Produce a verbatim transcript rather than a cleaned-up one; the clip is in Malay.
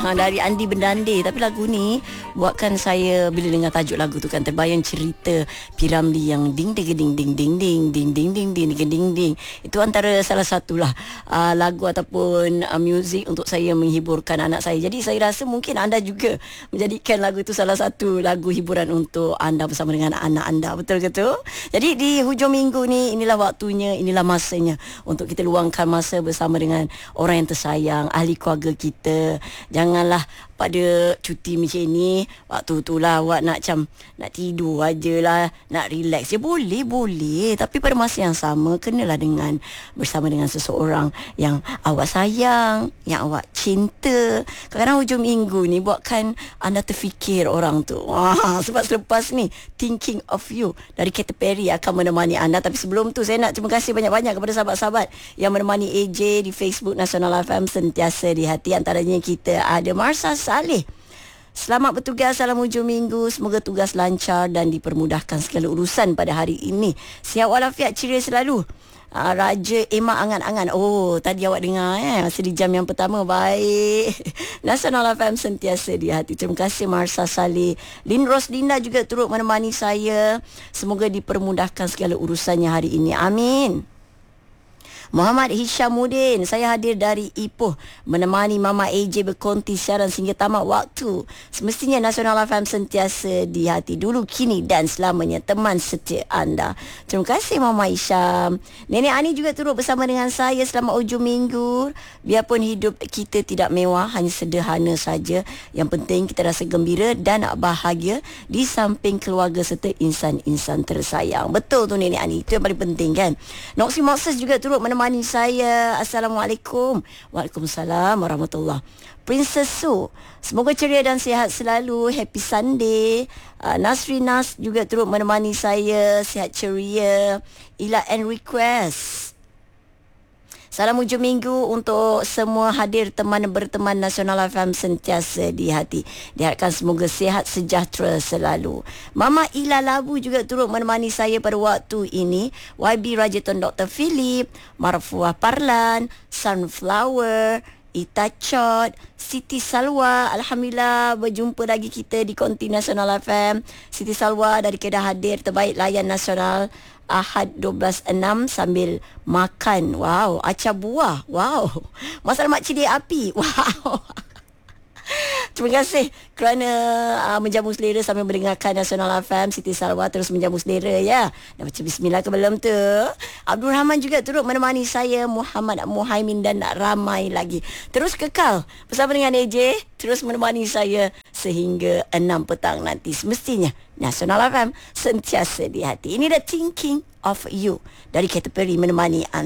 dari Andi Bendande. Tapi lagu ni buatkan saya bila dengar tajuk lagu tu kan terbayang cerita Piramli yang ding ding ding ding ding ding ding ding ding ding ding ding ding. Itu antara salah satulah uh, lagu ataupun uh, muzik untuk saya menghiburkan anak saya. Jadi saya rasa mungkin anda juga menjadikan lagu itu salah satu lagu hiburan untuk anda bersama dengan anak anda. Betul ke tu? Jadi di hujung minggu ni inilah waktunya, inilah masanya untuk kita luangkan masa bersama dengan orang yang tersayang, ahli keluarga kita. Janganlah pada cuti macam ni, waktu tu lah awak nak macam nak tidur aje lah, nak relax. Ya boleh, boleh. Tapi pada masa yang sama, kenalah dengan bersama dengan seseorang yang awak sayang, yang awak cinta. Kadang-kadang hujung minggu ni buatkan anda terfikir orang tu. Wah, sebab selepas ni, Thinking of You dari Katy Perry akan menemani anda. Tapi sebelum tu, saya nak terima kasih banyak-banyak kepada sahabat-sahabat yang menemani A J di Facebook Nasional F M Sentiasa di Hati. Antaranya kita ada Marsha Saleh. Selamat bertugas dalam hujung minggu. Semoga tugas lancar dan dipermudahkan segala urusan pada hari ini. Sihat walafiat, ceria selalu. Uh, Raja Emak Angan-Angan. Oh, tadi awak dengar eh, masa di jam yang pertama. Baik. Nasional F M Sentiasa di Hati. Terima kasih Marsha Saleh. Lin Roslinda juga turut menemani saya. Semoga dipermudahkan segala urusannya hari ini. Amin. Muhammad Hishamuddin, saya hadir dari Ipoh menemani Mama A J berkonti siaran sehingga tamat waktu. Semestinya Nasional F M Sentiasa di Hati, dulu, kini dan selamanya teman setia anda. Terima kasih Mama Hisham. Nenek Ani juga turut bersama dengan saya selama hujung minggu. Biarpun hidup kita tidak mewah, hanya sederhana saja. Yang penting kita rasa gembira dan bahagia di samping keluarga serta insan-insan tersayang. Betul tu Nenek Ani, itu yang paling penting kan. Noxy Moses juga turut menemani Mani saya. Assalamualaikum. Waalaikumsalam warahmatullahi. Princess Su, semoga ceria dan sihat selalu. Happy Sunday. uh, Nasri Nas juga turut menemani saya. Sihat ceria. Ila and request. Salam hujung minggu untuk semua hadir teman berteman Nasional F M Sentiasa di Hati. Diharapkan semoga sihat sejahtera selalu. Mama Ila Labu juga turut menemani saya pada waktu ini. Y B Rajaton Doktor Philip, Marfuah Parlan, Sunflower, Ita Chot, Siti Salwa. Alhamdulillah berjumpa lagi kita di Konti Nasional F M. Siti Salwa dari Kedah hadir, terbaik layan nasional Ahad dua belas enam sambil makan. Wow, acar buah. Wow. Masalah mak cili api. Wow. Terima kasih kerana uh, menjamu selera sambil mendengarkan Nasional F M. Siti Salwa terus menjamu selera ya. Dah baca bismillah ke belum tu? Abdul Rahman juga turut menemani saya. Muhammad Muhaimin dan ramai lagi. Terus kekal bersama dengan A J. Terus menemani saya sehingga enam petang nanti. Semestinya Nasional F M Sentiasa di Hati. Ini The Thinking of You dari Katy Perry menemani anda.